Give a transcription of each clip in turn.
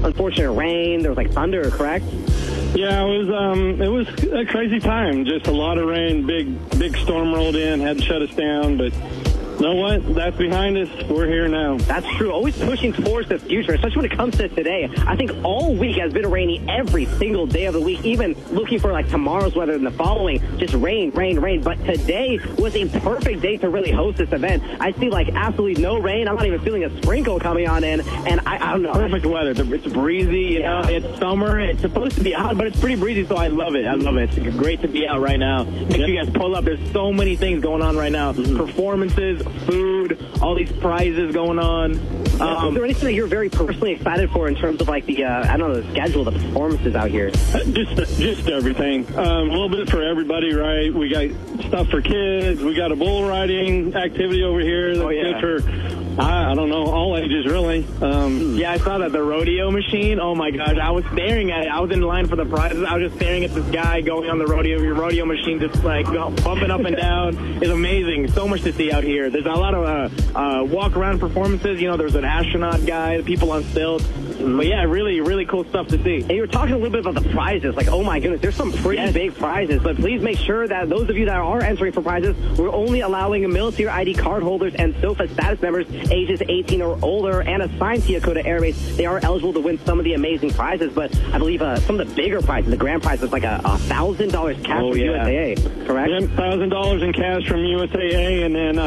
unfortunate rain. There was like thunder, correct? Yeah, it was a crazy time. Just a lot of rain, big storm rolled in, had to shut us down, but you know what? That's behind us. We're here now. That's true. Always pushing towards the future, especially when it comes to today. I think all week has been rainy every single day of the week, even looking for like tomorrow's weather and the following. Just rain. But today was a perfect day to really host this event. I see like absolutely no rain. I'm not even feeling a sprinkle coming on in. And I don't know. Perfect weather. It's breezy, you know. It's summer. It's supposed to be hot, but it's pretty breezy, so I love it. It's great to be out right now. Make sure you guys pull up. There's so many things going on right now. Performances, food, all these prizes going on. Is there anything that you're very personally excited for in terms of like the the schedule, the performances out here? Just everything. A little bit for everybody, right? We got stuff for kids. We got a bull riding activity over here that's good for, I don't know, all ages really. Yeah, I saw that, the rodeo machine. Oh my gosh, I was staring at it. I was in line for the prizes. I was just staring at this guy going on the rodeo machine, just like bumping up and down. It's amazing. So much to see out here. There's a lot of walk around performances. You know, there's an astronaut guy, people on stilts. But yeah, really, really cool stuff to see. And you were talking a little bit about the prizes. Like, oh my goodness, there's some pretty big prizes. But please make sure that those of you that are entering for prizes, we're only allowing military ID card holders and SOFA status members ages 18 or older and assigned to Yokota Air Base. They are eligible to win some of the amazing prizes. But I believe some of the bigger prizes, the grand prize, is like $1,000 cash from USAA, correct? $1,000 in cash from USAA, and then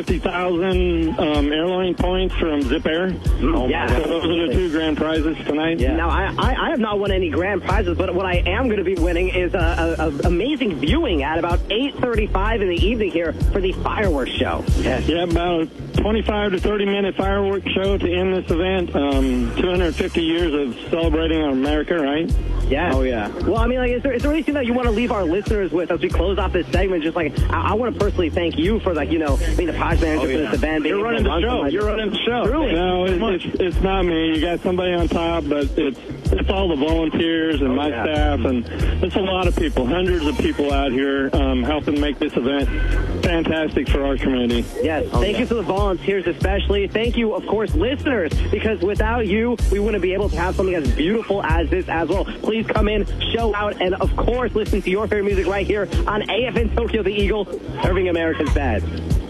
150,000 airline points from Zip Air. So those are the two grand prizes tonight. Yeah. Now, I have not won any grand prizes, but what I am going to be winning is a amazing viewing at about 8:35 in the evening here for the fireworks show. Yes. Yeah, about a 25 to 30-minute fireworks show to end this event. 250 years of celebrating America, right? Yeah. Oh, yeah. Well, I mean, like, is there anything that you want to leave our listeners with as we close off this segment? Just like, I want to personally thank you for, like, being the podcast manager for this event. You're running the show. You're running the show. Truly. No, it's not me. You got somebody on top, but it's all the volunteers and my staff, and it's a lot of people, hundreds of people out here helping make this event fantastic for our community. Yes. Thank you to the volunteers especially. Thank you, of course, listeners, because without you, we wouldn't be able to have something as beautiful as this as well. Please come in, show out, and of course, listen to your favorite music right here on AFN Tokyo the Eagle, serving America's best.